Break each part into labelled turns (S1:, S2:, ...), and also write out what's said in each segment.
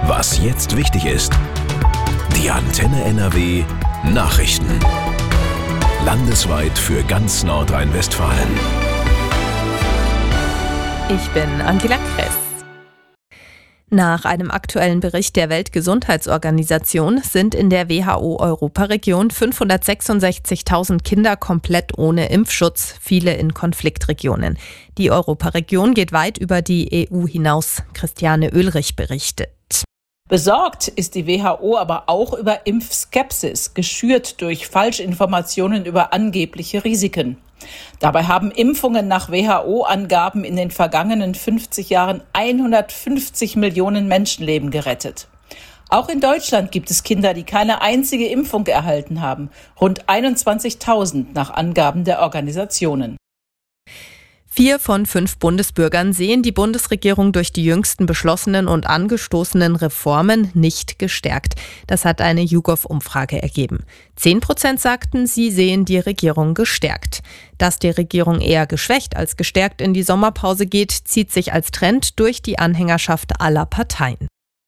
S1: Was jetzt wichtig ist. Die Antenne NRW Nachrichten. Landesweit für ganz Nordrhein-Westfalen.
S2: Ich bin Angela Kress. Nach einem aktuellen Bericht der Weltgesundheitsorganisation sind in der WHO-Europaregion 566.000 Kinder komplett ohne Impfschutz, viele in Konfliktregionen. Die Europaregion geht weit über die EU hinaus. Christiane Oehlrich berichtet.
S3: Besorgt ist die WHO aber auch über Impfskepsis, geschürt durch Falschinformationen über angebliche Risiken. Dabei haben Impfungen nach WHO-Angaben in den vergangenen 50 Jahren 150 Millionen Menschenleben gerettet. Auch in Deutschland gibt es Kinder, die keine einzige Impfung erhalten haben. Rund 21.000 nach Angaben der Organisationen.
S2: 4 von 5 Bundesbürgern sehen die Bundesregierung durch die jüngsten beschlossenen und angestoßenen Reformen nicht gestärkt. Das hat eine YouGov-Umfrage ergeben. 10% sagten, sie sehen die Regierung gestärkt. Dass die Regierung eher geschwächt als gestärkt in die Sommerpause geht, zieht sich als Trend durch die Anhängerschaft aller Parteien.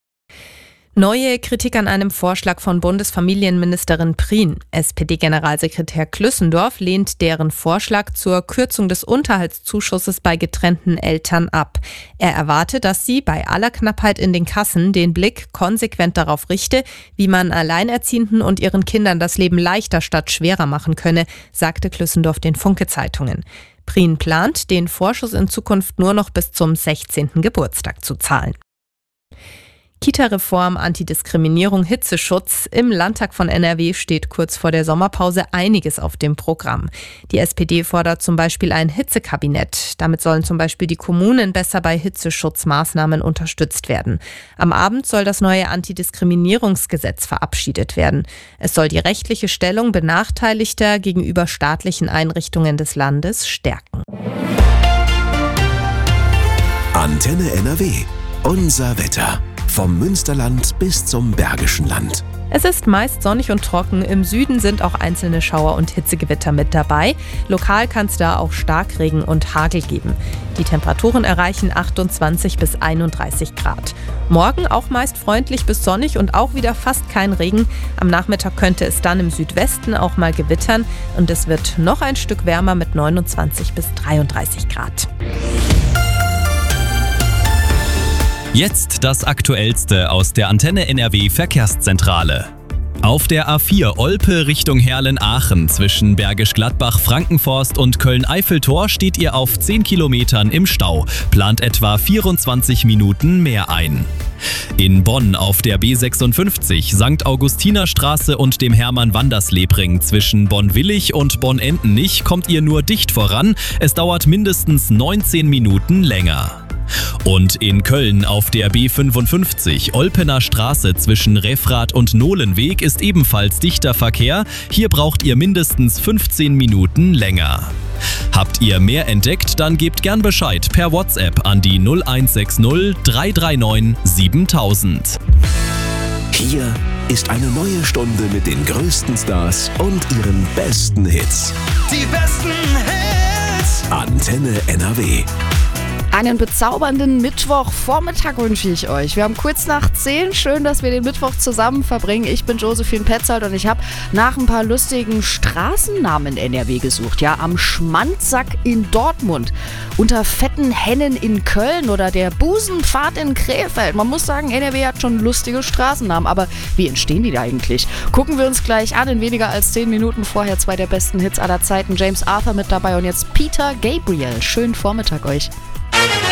S2: Neue Kritik an einem Vorschlag von Bundesfamilienministerin Prien. SPD-Generalsekretär Klüssendorf lehnt deren Vorschlag zur Kürzung des Unterhaltszuschusses bei getrennten Eltern ab. Er erwarte, dass sie bei aller Knappheit in den Kassen den Blick konsequent darauf richte, wie man Alleinerziehenden und ihren Kindern das Leben leichter statt schwerer machen könne, sagte Klüssendorf den Funke-Zeitungen. Prien plant, den Vorschuss in Zukunft nur noch bis zum 16. Geburtstag zu zahlen. Kita-Reform, Antidiskriminierung, Hitzeschutz. Im Landtag von NRW steht kurz vor der Sommerpause einiges auf dem Programm. Die SPD fordert zum Beispiel ein Hitzekabinett. Damit sollen zum Beispiel die Kommunen besser bei Hitzeschutzmaßnahmen unterstützt werden. Am Abend soll das neue Antidiskriminierungsgesetz verabschiedet werden. Es soll die rechtliche Stellung Benachteiligter gegenüber staatlichen Einrichtungen des Landes stärken.
S1: Antenne NRW. Unser Wetter. Vom Münsterland bis zum Bergischen Land.
S2: Es ist meist sonnig und trocken. Im Süden sind auch einzelne Schauer und Hitzegewitter mit dabei. Lokal kann es da auch Starkregen und Hagel geben. Die Temperaturen erreichen 28 bis 31 Grad. Morgen auch meist freundlich bis sonnig und auch wieder fast kein Regen. Am Nachmittag könnte es dann im Südwesten auch mal gewittern. Und es wird noch ein Stück wärmer mit 29 bis 33 Grad.
S4: Jetzt das Aktuellste aus der Antenne NRW Verkehrszentrale. Auf der A4 Olpe Richtung Herlen-Aachen zwischen Bergisch Gladbach, Frankenforst und Köln-Eiffeltor steht ihr auf 10 Kilometern im Stau, plant etwa 24 Minuten mehr ein. In Bonn auf der B56 St. Augustinerstraße und dem Hermann-Wanders-Lebring zwischen Bonn-Willig und Bonn-Entenich kommt ihr nur dicht voran, es dauert mindestens 19 Minuten länger. Und in Köln auf der B55 Olpener Straße zwischen Refrath und Nohlenweg ist ebenfalls dichter Verkehr. Hier braucht ihr mindestens 15 Minuten länger. Habt ihr mehr entdeckt, dann gebt gern Bescheid per WhatsApp an die 0160 339 7000.
S1: Hier ist eine neue Stunde mit den größten Stars und ihren besten Hits.
S5: Die besten Hits!
S1: Antenne NRW.
S6: Einen bezaubernden Mittwochvormittag wünsche ich euch. Wir haben kurz nach 10. Schön, dass wir den Mittwoch zusammen verbringen. Ich bin Josephine Petzold und ich habe nach ein paar lustigen Straßennamen in NRW gesucht. Ja, am Schmandsack in Dortmund, unter fetten Hennen in Köln oder der Busenpfad in Krefeld. Man muss sagen, NRW hat schon lustige Straßennamen, aber wie entstehen die da eigentlich? Gucken wir uns gleich an. In weniger als 10 Minuten vorher 2 der besten Hits aller Zeiten. James Arthur mit dabei und jetzt Peter Gabriel. Schönen Vormittag euch.